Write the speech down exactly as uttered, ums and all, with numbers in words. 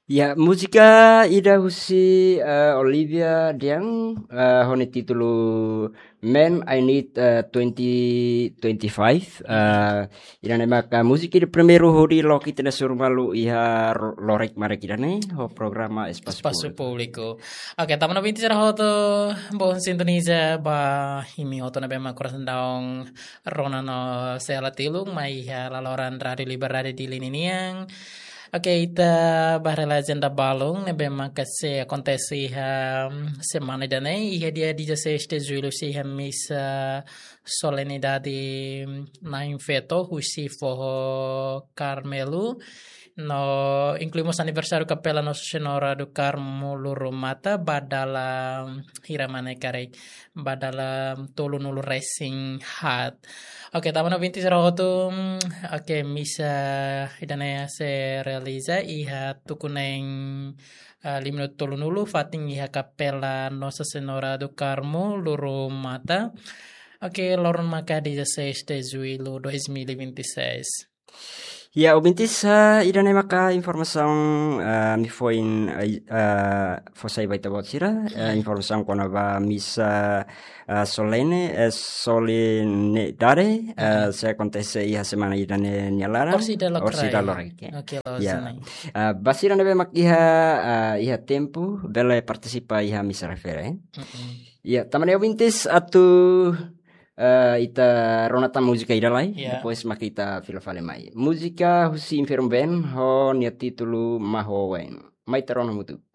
Ya, musika ida husi uh, Olivia Diang uh, honi titulu Man I Need uh, twenty twenty-five uh, ida ne maka musik ida primeiro hori lo kita na surmalu iha ro- lorek marek ida ne ho programa Espaço Espaço Público. público. Ok, estamos na vinte hoto bom sintoniza ba himi hoto na bema coração daong rona no sela tilung mai ha laloran radio liberade di lininiang. Ok, ita bahra legenda balong ne bema kasi acontece ha semana dane e dia dezesseis de julho se ha missa solenidade na infeto husi forro Carmelo. No, incluímos aniversário Capela Nossa Senhora do Carmo Lurumata, badala hiramane karei, badala tolu nulu racing hat. Oke, tama no vinte roto, oke, misa idane se realiza iha tukuneng uh, lima minuto tolu nulu fating iha Capela Nossa Senhora do Carmo Lurumata. Oke, lorun maka dezesseis de julho dois mil e vinte e seis. Ya, obintis uh, ida ne maka informação uh, mi foin uh, fosai baita botsira uh, informação kona ba misa uh, solene uh, solenidade uh, se acontece iha semana ida ne nialara Orsida orsida Lokrai. lorek. Oke, lo Ya, senai. uh, basira ne mak iha uh, iha tempo bele participa iha misa refere. Ya, tamane obintis atu uh, ita ronata música ida lai, Yeah. depois makita filofale mai. Música husi inferum ben ho nia titulu maho wen. Mai tarona mutu.